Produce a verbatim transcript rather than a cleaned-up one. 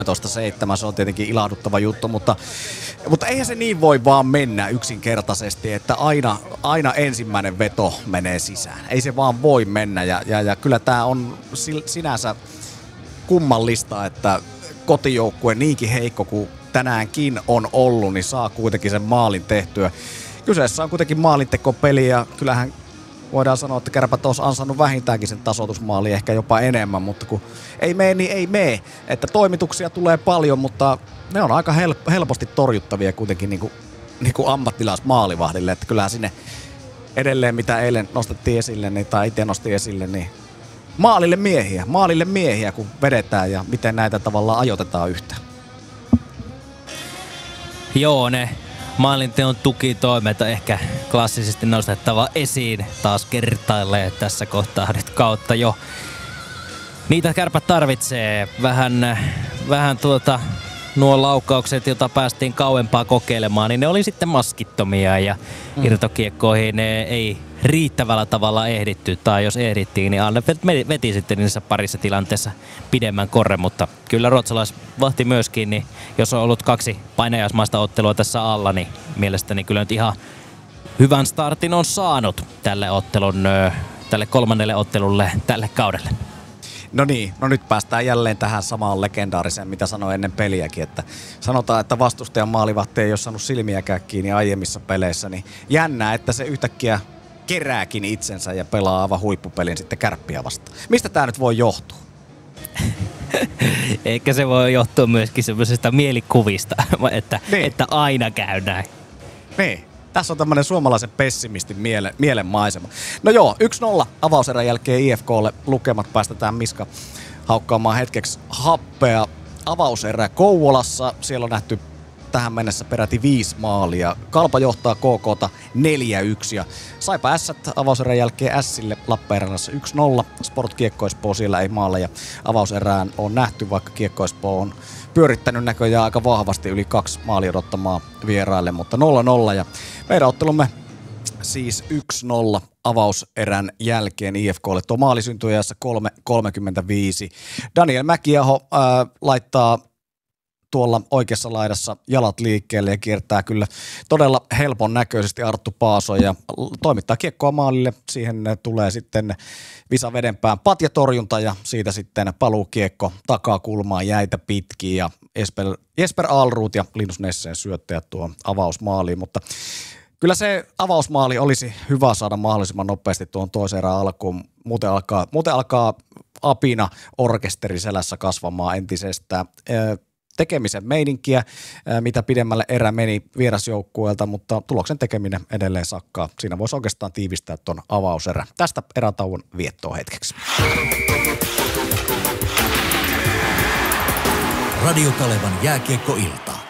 kolmetoista seitsemän, se on tietenkin ilahduttava juttu, mutta, mutta eihän se niin voi vaan mennä yksinkertaisesti, että aina, aina ensimmäinen veto menee sisään. Ei se vaan voi mennä ja, ja, ja kyllä tämä on sinänsä kummallista, että kotijoukkue niinkin heikko kuin tänäänkin on ollut, niin saa kuitenkin sen maalin tehtyä. Kyseessä on kuitenkin maalintekopeli ja kyllähän voidaan sanoa, että Kärpät olisi ansainnut vähintäänkin sen tasoitusmaali, ehkä jopa enemmän, mutta kun ei mene, niin ei mene. Että toimituksia tulee paljon, mutta ne on aika help- helposti torjuttavia kuitenkin niin kuin, niin kuin ammattilaismaalivahdille. Että kyllähän sinne edelleen, mitä eilen nostettiin esille, niin, tai itse nosti esille, niin maalille miehiä, maalille miehiä, kun vedetään ja miten näitä tavallaan ajoitetaan yhtään. Joo, ne maalinteon tukitoimet on ehkä klassisesti nostettava esiin taas kertaalleen tässä kohtaa nyt kautta jo. Niitä Kärpät tarvitsee vähän, vähän tuota, nuo laukaukset, joita päästiin kauempaa kokeilemaan, niin ne oli sitten maskittomia ja mm. irtokiekkoihin ne ei riittävällä tavalla ehditty, tai jos ehdittiin, niin Arne veti sitten niissä parissa tilanteessa pidemmän korren, mutta kyllä ruotsalaisvahti myöskin, niin jos on ollut kaksi painajaismaista ottelua tässä alla, niin mielestäni kyllä nyt ihan hyvän startin on saanut tälle ottelun, tälle kolmannelle ottelulle tälle kaudelle. No niin, no nyt päästään jälleen tähän samaan legendaariseen, mitä sanoin ennen peliäkin, että sanotaan, että vastustajan maalivahti ei ole saanut silmiäkään kiinni aiemmissa peleissä, niin jännää, että se yhtäkkiä kerääkin itsensä ja pelaa aivan huippupelin sitten Kärppiä vastaan. Mistä tää nyt voi johtua? Eikä se voi johtua myöskin semmoisesta mielikuvista, että, niin. että aina käy näin. Niin. Tässä on tämmönen suomalaisen pessimistin miele, mielenmaisema. No joo, yksi nolla avauserän jälkeen I F K:lle lukemat päästetään Miska haukkaamaan hetkeksi happea. Avauserä Kouvolassa, siellä on nähty tähän mennessä peräti viisi maalia. Kalpa johtaa K K:ta neljä yksi ja Saipa Ässät avauserän jälkeen Ässille Lappeenrannassa yksi nolla. Sport Kiekko Espoo siellä ei maaleja avauserään on nähty, vaikka Kiekko Espoo on pyörittänyt näköjään aika vahvasti yli kaksi maalia odottamaa vieraille, mutta nolla nolla ja meidän ottelumme siis yksi nolla avauserän jälkeen I F K:lle. Tuo maali syntyi ajassa kolme kolmekymmentäviisi. Daniel Mäkiaho ää, laittaa tuolla oikeassa laidassa jalat liikkeelle ja kiertää kyllä todella helpon näköisesti Arttu Paaso ja toimittaa kiekkoa maalille. Siihen tulee sitten Visa Vedenpään patjatorjunta ja siitä sitten paluukiekko takakulmaan jäitä pitkin ja Jesper, Jesper Alruut ja Linus Nesseen syöttäjät tuo avausmaaliin, mutta kyllä se avausmaali olisi hyvä saada mahdollisimman nopeasti tuon toisen erään alkuun. Muuten alkaa, muuten alkaa apina orkesteri selässä kasvamaan entisestään. Tekemisen meininkiä, mitä pidemmälle erä meni vierasjoukkueelta, mutta tuloksen tekeminen edelleen sakkaa. Siinä voisi oikeastaan tiivistää tuon avauserän. Tästä erätauon viettoa hetkeksi. Radio Kalevan jääkiekkoilta.